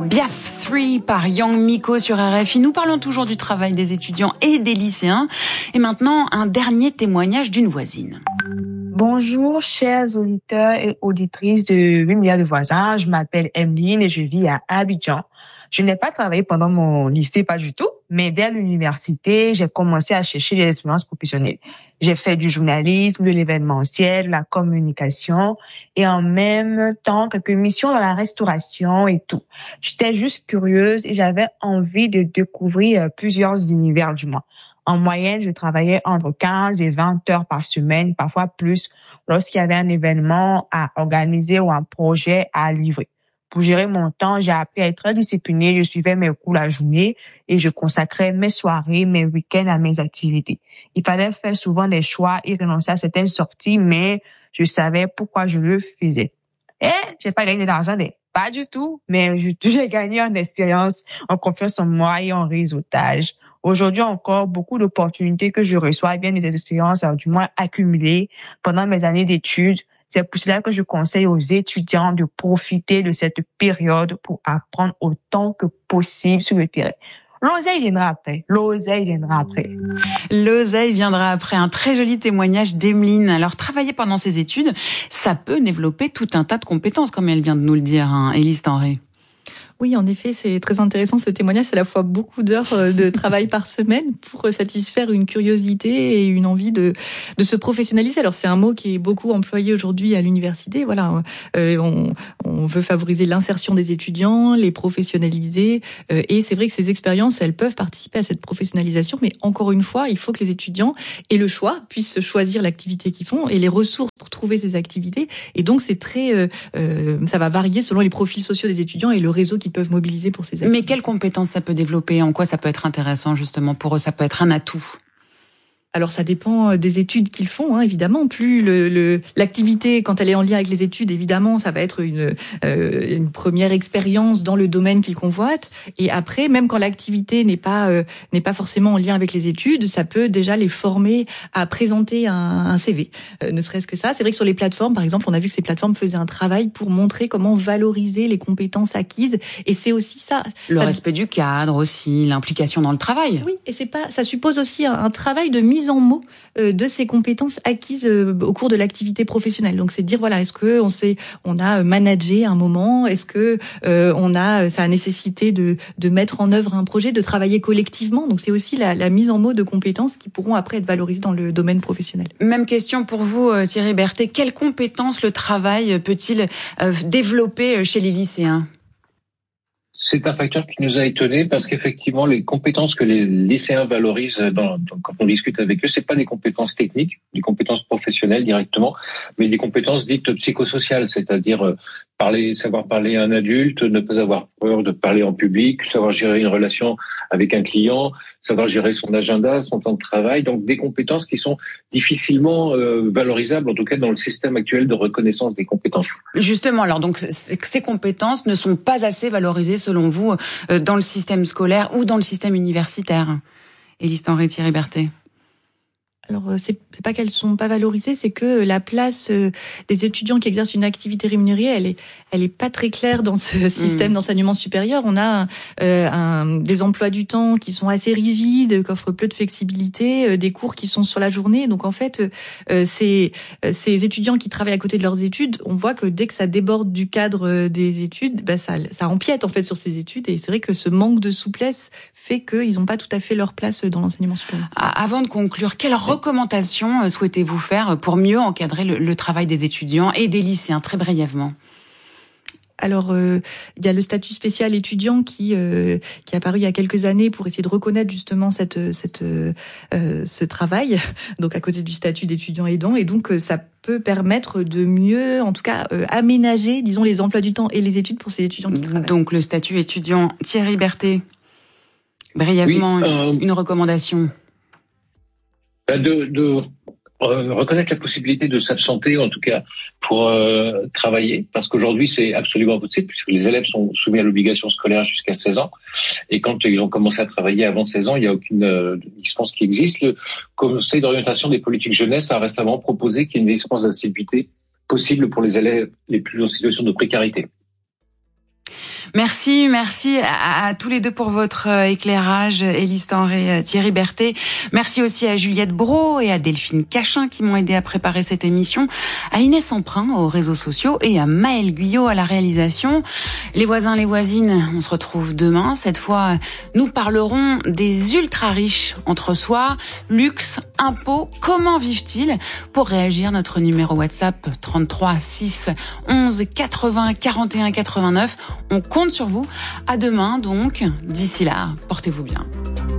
Biaf 3 par Young Miko sur RFI. Nous parlons toujours du travail des étudiants et des lycéens. Et maintenant, un dernier témoignage d'une voisine. Bonjour, chers auditeurs et auditrices de 8 milliards de voisins. Je m'appelle Emeline et je vis à Abidjan. Je n'ai pas travaillé pendant mon lycée, pas du tout, mais dès l'université, j'ai commencé à chercher des expériences professionnelles. J'ai fait du journalisme, de l'événementiel, de la communication et en même temps quelques missions dans la restauration et tout. J'étais juste curieuse et j'avais envie de découvrir plusieurs univers du monde. En moyenne, je travaillais entre 15 et 20 heures par semaine, parfois plus, lorsqu'il y avait un événement à organiser ou un projet à livrer. Pour gérer mon temps, j'ai appris à être très disciplinée. Je suivais mes cours la journée et je consacrais mes soirées, mes week-ends à mes activités. Il fallait faire souvent des choix et renoncer à certaines sorties, mais je savais pourquoi je le faisais. Et j'ai pas gagné de l'argent, pas du tout, mais j'ai gagné en expérience, en confiance en moi et en réseautage. Aujourd'hui encore, beaucoup d'opportunités que je reçois viennent des expériences, du moins accumulées pendant mes années d'études. C'est pour cela que je conseille aux étudiants de profiter de cette période pour apprendre autant que possible sur le terrain. L'oseille viendra après. L'oseille viendra après. L'oseille viendra après. Un très joli témoignage d'Emeline. Alors, travailler pendant ses études, ça peut développer tout un tas de compétences, comme elle vient de nous le dire, Élise Tenré. Oui, en effet, c'est très intéressant ce témoignage. C'est à la fois beaucoup d'heures de travail par semaine pour satisfaire une curiosité et une envie de se professionnaliser. Alors, c'est un mot qui est beaucoup employé aujourd'hui à l'université. Voilà, on veut favoriser l'insertion des étudiants, les professionnaliser. Et c'est vrai que ces expériences, elles peuvent participer à cette professionnalisation. Mais encore une fois, il faut que les étudiants aient le choix, puissent choisir l'activité qu'ils font et les ressources pour trouver ces activités. Et donc, c'est très, ça va varier selon les profils sociaux des étudiants et le réseau qu'ils peuvent mobiliser pour ces activités. Mais quelles compétences ça peut développer? En quoi ça peut être intéressant justement pour eux? Ça peut être un atout? Alors ça dépend des études qu'ils font, évidemment. Plus l'activité, quand elle est en lien avec les études, évidemment, ça va être une première expérience dans le domaine qu'ils convoitent. Et après, même quand l'activité n'est pas forcément en lien avec les études, ça peut déjà les former à présenter un CV. Ne serait-ce que ça. C'est vrai que sur les plateformes, par exemple, on a vu que ces plateformes faisaient un travail pour montrer comment valoriser les compétences acquises. Et c'est aussi ça. Le respect du cadre aussi, l'implication dans le travail. Oui, et ça suppose aussi un travail de mise en mots de ces compétences acquises au cours de l'activité professionnelle. Donc c'est de dire voilà, est-ce que on a managé un moment, est-ce que ça a nécessité de mettre en œuvre un projet, de travailler collectivement. Donc c'est aussi la mise en mots de compétences qui pourront après être valorisées dans le domaine professionnel. Même question pour vous, Thierry Berthet. Quelles compétences le travail peut-il développer chez les lycéens? C'est un facteur qui nous a étonnés parce qu'effectivement, les compétences que les lycéens valorisent quand on discute avec eux, c'est pas des compétences techniques, des compétences professionnelles directement, mais des compétences dites psychosociales, c'est-à-dire savoir parler à un adulte, ne pas avoir peur de parler en public, savoir gérer une relation avec un client, savoir gérer son agenda, son temps de travail. Donc des compétences qui sont difficilement valorisables, en tout cas dans le système actuel de reconnaissance des compétences. Justement, alors donc ces compétences ne sont pas assez valorisées selon vous dans le système scolaire ou dans le système universitaire? Élise Tenré, Thierry Berthet. Alors, c'est pas qu'elles sont pas valorisées, c'est que la place des étudiants qui exercent une activité rémunérée, elle est pas très claire dans ce système d'enseignement supérieur. On a des emplois du temps qui sont assez rigides, qui offrent peu de flexibilité, des cours qui sont sur la journée. Donc en fait, ces étudiants qui travaillent à côté de leurs études, on voit que dès que ça déborde du cadre des études, ça empiète en fait sur ces études. Et c'est vrai que ce manque de souplesse fait qu'ils n'ont pas tout à fait leur place dans l'enseignement supérieur. Avant de conclure, quelle recommandations souhaitez-vous faire pour mieux encadrer le travail des étudiants et des lycéens, très brièvement? Alors, il y a le statut spécial étudiant qui est apparu il y a quelques années pour essayer de reconnaître justement ce travail, donc à côté du statut d'étudiant aidant, et donc ça peut permettre de mieux, en tout cas, aménager, disons, les emplois du temps et les études pour ces étudiants qui travaillent. Donc le statut étudiant. Thierry Berthet, brièvement, oui, une recommandation. De reconnaître la possibilité de s'absenter, en tout cas pour travailler, parce qu'aujourd'hui c'est absolument impossible puisque les élèves sont soumis à l'obligation scolaire jusqu'à 16 ans, et quand ils ont commencé à travailler avant 16 ans, il n'y a aucune dispense qui existe. Le Conseil d'orientation des politiques jeunesse a récemment proposé qu'il y ait une dispense d'assiduité possible pour les élèves les plus en situation de précarité. Merci à tous les deux pour votre éclairage, Élise Tenré, Thierry Berthet. Merci aussi à Juliette Brault et à Delphine Cachin qui m'ont aidé à préparer cette émission, à Inès Emprunt aux réseaux sociaux et à Maëlle Guyot à la réalisation. Les voisins, les voisines, on se retrouve demain. Cette fois, nous parlerons des ultra-riches entre soi, luxe, impôts, comment vivent-ils? Pour réagir, notre numéro WhatsApp 33 6 11 80 41 89. On compte sur vous. À demain donc. D'ici là, portez-vous bien.